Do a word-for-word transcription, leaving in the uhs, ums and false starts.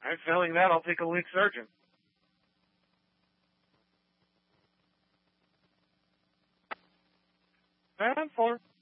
I'm failing that. I'll take a lead surgeon. And four.